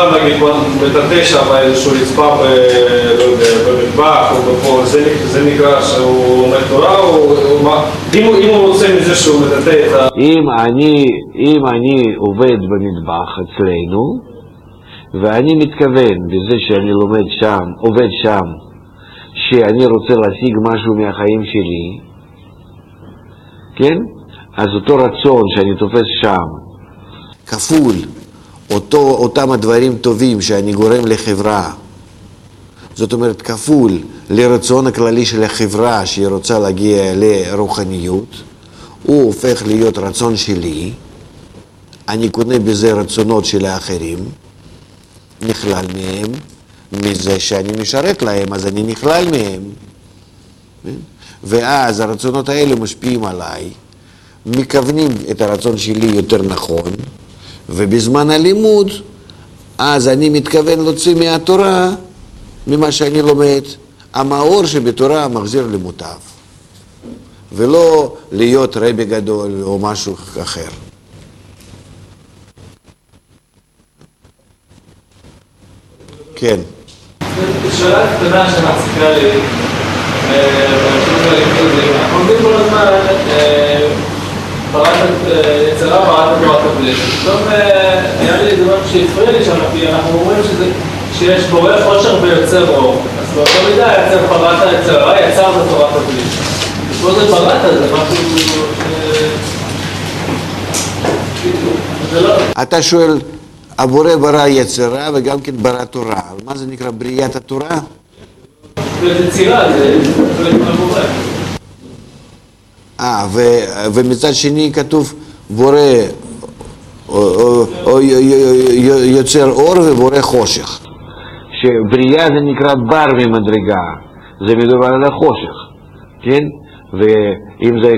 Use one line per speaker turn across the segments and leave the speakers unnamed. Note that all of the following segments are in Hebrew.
נגיד מטאטא שם איזשהו רצפה במטבח או בפה, זה נקרא שהוא לומד תורה או מה? אם הוא רוצה מזה שהוא מטאטא את ה...
אם אני עובד במטבח אצלנו ואני מתכוון בזה שאני לומד שם, עובד שם, שאני רוצה להשיג משהו מהחיים שלי, כן? אז אותו רצון שאני תופס שם כפול אותם הדברים טובים שאני גורם לחברה, זאת אומרת כפול לרצון הכללי של החברה שהיא רוצה להגיע לרוחניות, הוא הופך להיות רצון שלי, אני קונה בזה רצונות של האחרים, נכלל מהם, מזה שאני משרת להם אז אני נכלל מהם, ואז הרצונות האלה משפיעים עליי, מכוונים את הרצון שלי יותר נכון, ובזמן הלימוד אז אני מתכוון להוציא מהתורה, ממה שאני לומד, המאור שבתורה מחזיר למוטב, ולא להיות רבי גדול או משהו אחר. כן.
שאלה קטנה שמצחיקה לי, אנחנו עומדים כל הזמן בראת יצרה בראת תורת הבלי. פתאום היה לי דבר שהפריע לי שם, כי אנחנו אומרים שיש בורא חושך ויוצר אור. אז באותו מידה יצר בראת היצרה, יצר את תורת הבלי. ופה זה בראת, זה משהו
אתה שואל, הבורא ברא יצרה וגם כן ברא תורה. מה זה נקרא בריאת התורה?
זה צירה, זה חלק מהבורא.
ומצד שני כתוב בורא יוצר אור ובורא חושך. שבריאה זה נקרא בר ממדרגה, זה מדובר על החושך, כן? ואם זה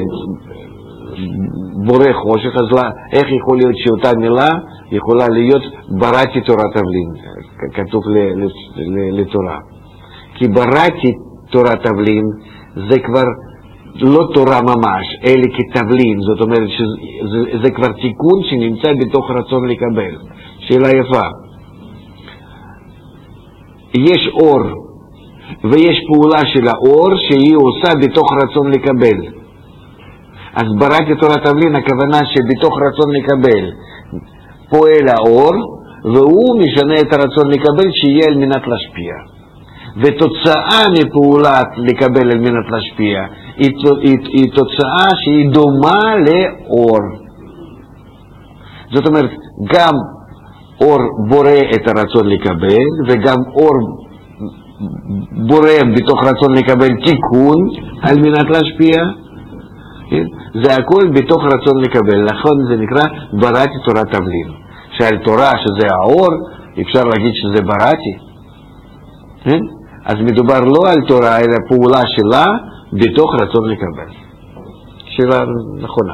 בורא חושך, אז איך יכול להיות שאותה מילה יכולה להיות בראתי תורת תבלין, כתוב לתורה. כי בראתי תורת תבלין זה כבר לא תורה ממש, אלא כתבלין, זאת אומרת שזה כבר תיקון שנמצא בתוך רצון לקבל. שאלה יפה. יש אור, ויש פעולה של האור שהיא עושה בתוך רצון לקבל. אז בראתי תורת תבלין, הכוונה שבתוך רצון לקבל פועל האור, והוא משנה את הרצון לקבל שיהיה על מנת להשפיע. ותוצאה מפעולת לקבל על מנת להשפיע היא תוצאה שהיא דומה לאור. זאת אומרת, גם אור בורא את הרצון לקבל, וגם אור בורא בתוך רצון לקבל תיקון על מנת להשפיע. זה הכל בתוך רצון לקבל, לכן זה נקרא בראתי תורת תבלין. שעל תורה שזה האור, אפשר להגיד שזה בראתי. אז מדובר לא על תורה, אלא פעולה שלה בתוך רצון לקבל. שאלה נכונה.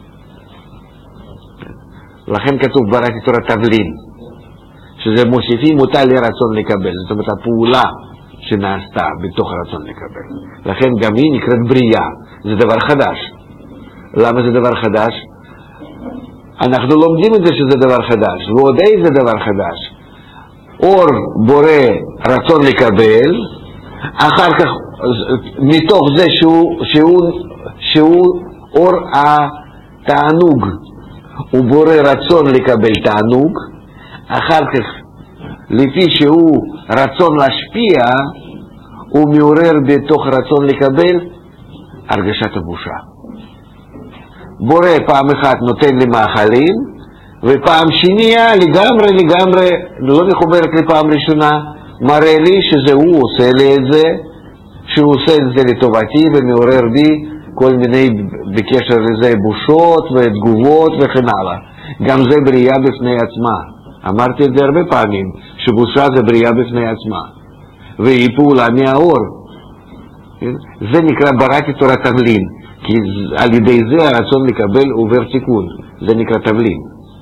לכן כתוב בראתי תורת תבלין, שזה מוסיפים אותה לרצון לקבל. זאת אומרת, הפעולה שנעשתה בתוך רצון לקבל. לכן גם היא נקראת בריאה. זה דבר חדש. למה זה דבר חדש? אנחנו לומדים את זה שזה דבר חדש, ועוד איזה דבר חדש. אור בורא רצון לקבל, אחר כך מתוך זה שהוא אור התענוג, הוא בורא רצון לקבל תענוג, אחר כך לפי שהוא רצון להשפיע, הוא מעורר בתוך רצון לקבל הרגשת הבושה. בורא פעם אחת נותן לי מאכלים, ופעם שנייה לגמרי לא מחוברת לפעם ראשונה, מראה לי שזה הוא עושה לי את זה, שהוא עושה את זה לטובתי ומעורר בי כל מיני בקשר לזה בושות ותגובות וכן הלאה. גם זה בריאה בפני עצמה. אמרתי את זה הרבה פעמים, שבושה זה בריאה בפני עצמה, והיא פעולה מהאור. זה נקרא בראתי תורת תבלין, כי על ידי זה הרצון לקבל עובר תיקון. זה נקרא תבלין.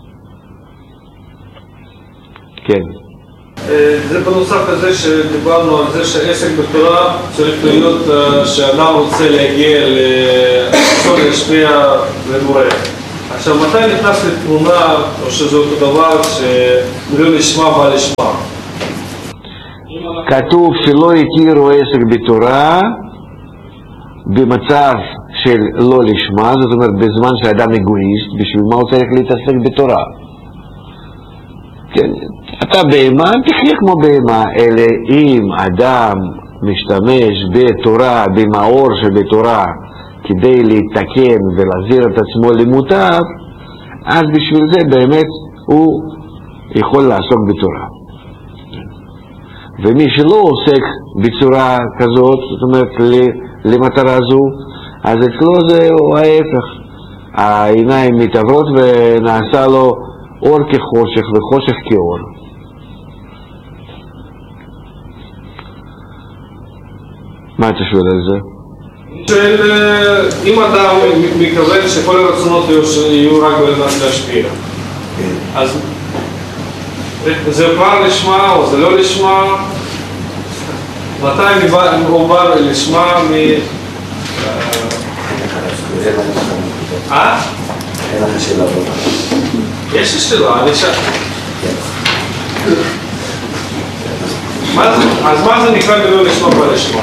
כן.
זה בנוסף לזה שדיברנו על זה שעסק בתורה צריך להיות שאדם רוצה להגיע לרצון להשפיע לבורא. עכשיו, מתי נכנס לתמונה, או שזה אותו דבר, שלא לשמה בא לשמה?
כתוב שלא הכירו עסק בתורה במצב של לא לשמה, זאת אומרת בזמן שאדם אגואיסט, בשביל מה הוא צריך להתעסק בתורה? כן, אתה בהמה, תחיה כמו בהמה, אלא אם אדם משתמש בתורה, במאור שבתורה, כדי להתקן ולהחזיר את עצמו למוטב, אז בשביל זה באמת הוא יכול לעסוק בתורה. ומי שלא עוסק בצורה כזאת, זאת אומרת למטרה זו, אז אצלו זהו ההפך. העיניים מתעברות ונעשה לו אור כחושך וחושך כאור. מה אתה שואל על זה?
אם אדם מכוון שכל הרצונות יהיו רק בלנת להשפיע, אז זה כבר לשמה או זה לא לשמה? מתי הוא בא לשמה
אין לך שאלה פה.
יש לי שאלה, אני שאלה. אז מה זה נקרא ולא לשמה בא לשמה?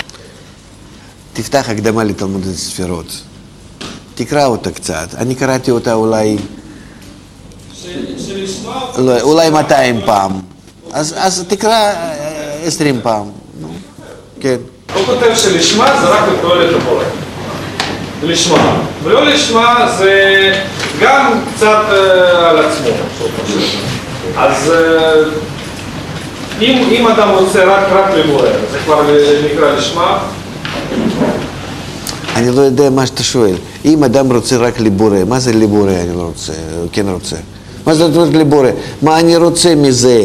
תפתח הקדמה לתלמוד הספירות. תקרא אותה קצת. אני קראתי אותה אולי 200 פעם. אז תקרא 20 פעם. כן.
הוא כותב שלשמה זה רק לתועלת הבורא. לשמה. ולא לשמה זה גם קצת על עצמו. אז אם אדם רוצה רק לבורא, זה כבר נקרא לשמה?
אני לא יודע מה שאתה שואל. אם אדם רוצה רק לבורא, מה זה לבורא אני לא רוצה, כן רוצה? מה זאת אומרת לבורא? מה אני רוצה מזה?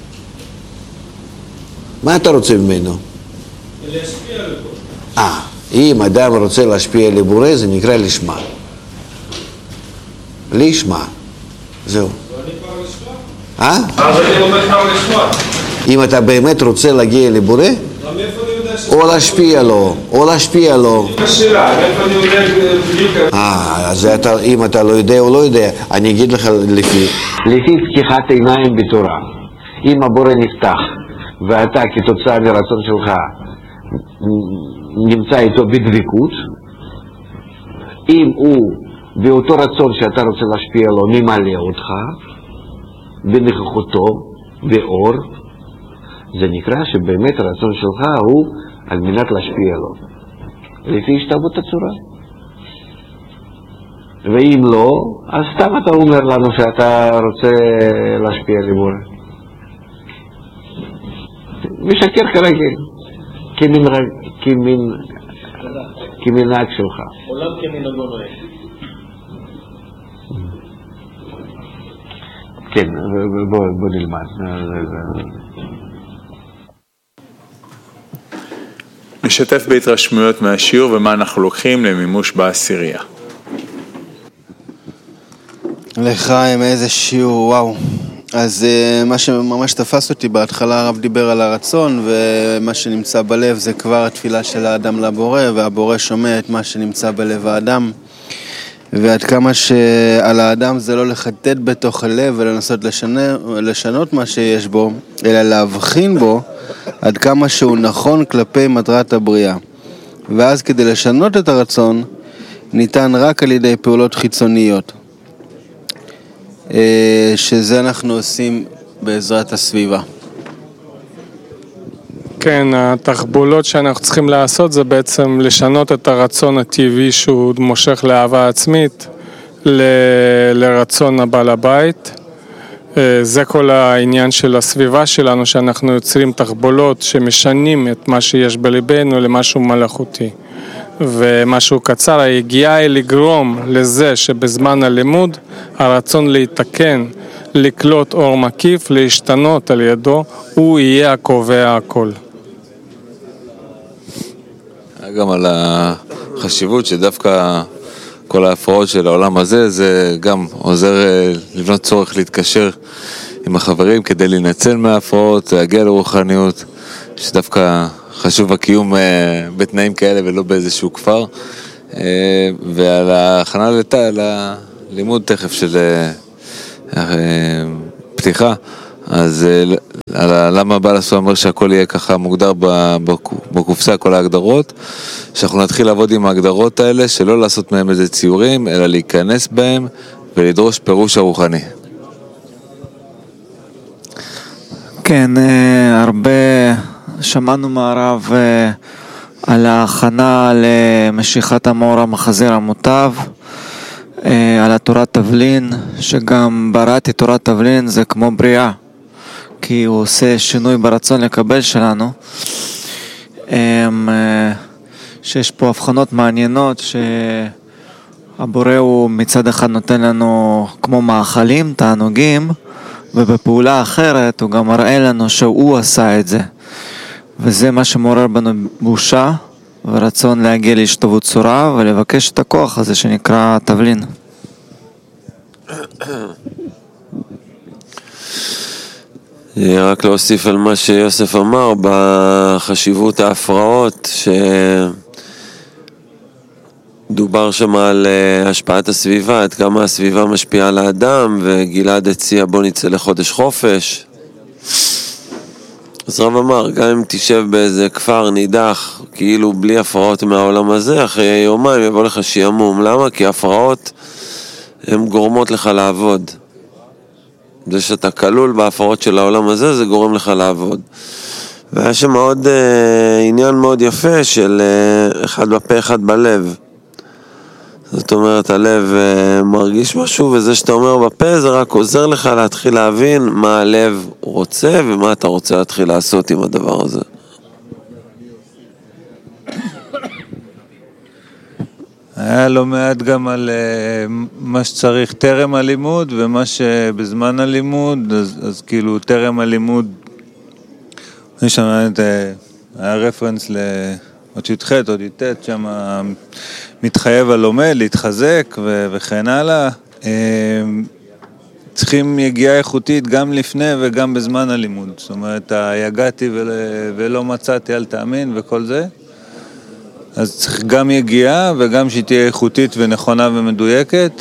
מה אתה רוצה ממנו?
להשפיע על לבורא.
אם אדם רוצה להשפיע על לבורא, זה נקרא לשמה. לשמה. זהו.
ואני כבר לשמה? אז אני לומד כבר לשמה.
אם אתה באמת רוצה להגיע לבורא, או להשפיע לו, או להשפיע לו.
השאלה, איפה אני יודע בדיוק?
אז אם אתה לא יודע או לא יודע, אני אגיד לך לפי פתיחת עיניים בתורה. אם הבורא נפתח, ואתה כתוצאה מרצון שלך נמצא איתו בדבקות, אם הוא באותו רצון שאתה רוצה להשפיע לו ממלא אותך, בנוכחותו, באור, זה נקרא שבאמת הרצון שלך הוא על מנת להשפיע לו. לפי השתוות הצורה. ואם לא, אז סתם אתה אומר לנו שאתה רוצה להשפיע לבורא. משקר כרגיל, כמנהג שלך.
עולם כמנהגו נוהג.
כן, בוא נלמד.
נשתף בהתרשמויות מהשיעור ומה אנחנו לוקחים למימוש בעשירייה.
לחיים, איזה שיעור, וואו. אז מה שממש תפס אותי בהתחלה, הרב דיבר על הרצון, ומה שנמצא בלב זה כבר התפילה של האדם לבורא, והבורא שומע את מה שנמצא בלב האדם. ועד כמה שעל האדם זה לא לחטט בתוך הלב ולנסות לשנות מה שיש בו, אלא להבחין בו עד כמה שהוא נכון כלפי מטרת הבריאה. ואז כדי לשנות את הרצון ניתן רק על ידי פעולות חיצוניות, שזה אנחנו עושים בעזרת הסביבה.
כן, התחבולות שאנחנו צריכים לעשות זה בעצם לשנות את הרצון הטבעי שהוא מושך לאהבה עצמית לרצון הבעל הבית. זה כל העניין של הסביבה שלנו, שאנחנו יוצרים תחבולות שמשנים את מה שיש בליבנו למשהו מלאכותי. ומשהו קצר, היגיעה היא לגרום לזה שבזמן הלימוד הרצון להתקן, לקלוט אור מקיף, להשתנות על ידו, הוא יהיה הקובע הכל.
גם על החשיבות שדווקא כל ההפרעות של העולם הזה, זה גם עוזר לבנות צורך להתקשר עם החברים כדי להינצל מההפרעות, להגיע לרוחניות, שדווקא חשוב הקיום בתנאים כאלה ולא באיזשהו כפר, ועל ההכנה לימוד תכף של פתיחה, אז למה בעל הסולם אומר שהכל יהיה ככה מוגדר בקופסה, כל ההגדרות, שאנחנו נתחיל לעבוד עם ההגדרות האלה, שלא לעשות מהם איזה ציורים, אלא להיכנס בהם ולדרוש פירוש הרוחני.
כן, הרבה שמענו מהרב על ההכנה למשיכת המאור המחזיר המוטב, על התורת תבלין, שגם בראתי תורת תבלין זה כמו בריאה, כי הוא עושה שינוי ברצון לקבל שלנו, שיש פה הבחנות מעניינות שהבורא הוא מצד אחד נותן לנו כמו מאכלים, תענוגים, ובפעולה אחרת הוא גם מראה לנו שהוא עשה את זה, וזה מה שמעורר בנו בושה ורצון להגיע להשתוות צורה ולבקש את הכוח הזה שנקרא תבלין.
רק להוסיף על מה שיוסף אמר בחשיבות ההפרעות, דובר שם על השפעת הסביבה, עד כמה הסביבה משפיעה על האדם, וגלעד הציע בוא נצא לחודש חופש. אז רב אמר, גם אם תשב באיזה כפר נידח, כאילו בלי הפרעות מהעולם הזה, אחרי יומיים יבוא לך שיעמום. למה? כי הפרעות הן גורמות לך לעבוד. זה שאתה כלול בהפרעות של העולם הזה, זה גורם לך לעבוד. והיה שם עוד עניין מאוד יפה של אחד בפה אחד בלב. זאת אומרת, הלב מרגיש משהו, וזה שאתה אומר בפה זה רק עוזר לך להתחיל להבין מה הלב רוצה ומה אתה רוצה להתחיל לעשות עם הדבר הזה.
היה לא מעט גם על מה שצריך טרם הלימוד ומה שבזמן הלימוד, אז כאילו טרם הלימוד, אני שמע את היה רפרנס עוד י"ח, עוד י"ט, שם מתחייב הלומד, להתחזק וכן הלאה. צריכים יגיעה איכותית גם לפני וגם בזמן הלימוד. זאת אומרת, יגעתי ולא מצאתי, אל תאמין וכל זה. אז צריך גם יגיעה וגם שהיא תהיה איכותית ונכונה ומדויקת.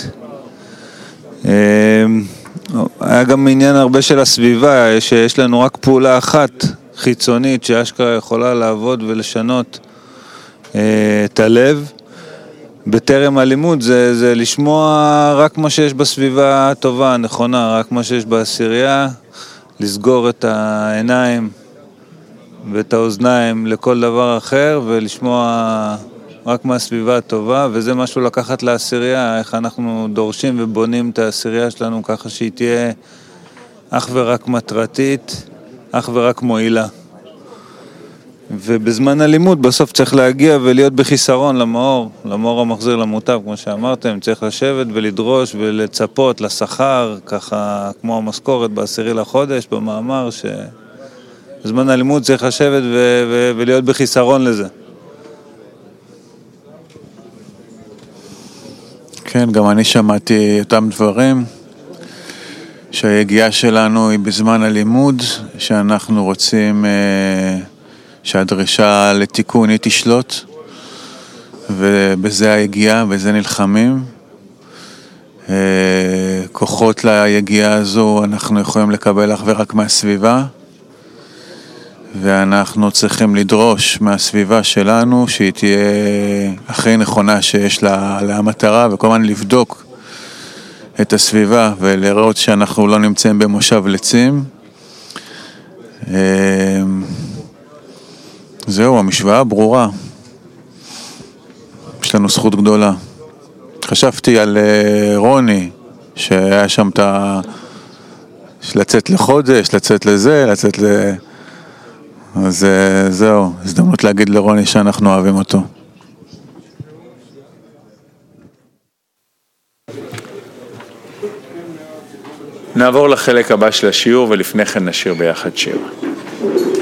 היה גם עניין הרבה של הסביבה, שיש לנו רק פעולה אחת חיצונית שאשכרה יכולה לעבוד ולשנות את הלב. בטרם הלימוד זה לשמוע רק מה שיש בסביבה הטובה, הנכונה, רק מה שיש בעשירייה, לסגור את העיניים ואת האוזניים לכל דבר אחר ולשמוע רק מהסביבה הטובה, וזה משהו לקחת לעשירייה, איך אנחנו דורשים ובונים את העשירייה שלנו ככה שהיא תהיה אך ורק מטרתית, אך ורק מועילה. ובזמן הלימוד בסוף צריך להגיע ולהיות בחיסרון למאור המחזיר למוטב, כמו שאמרתם, צריך לשבת ולדרוש ולצפות לשכר, ככה כמו המשכורת בעשירי לחודש, במאמר שבזמן הלימוד צריך לשבת ולהיות בחיסרון לזה.
כן, גם אני שמעתי אותם דברים, שהיגיעה שלנו היא בזמן הלימוד, שאנחנו רוצים שהדרישה לתיקון היא תשלוט, ובזה היגיעה, בזה נלחמים. כוחות ליגיעה הזו אנחנו יכולים לקבל אך ורק מהסביבה, ואנחנו צריכים לדרוש מהסביבה שלנו שהיא תהיה הכי נכונה שיש לה המטרה, וכל הזמן לבדוק את הסביבה ולראות שאנחנו לא נמצאים במושב לצים. זהו, המשוואה ברורה. יש לנו זכות גדולה. חשבתי על רוני, שהיה שם לצאת לחודש, לצאת לזה, לצאת אז זהו, הזדמנות להגיד לרוני שאנחנו אוהבים אותו. נעבור לחלק הבא של השיעור, ולפני כן נשיר ביחד שיר.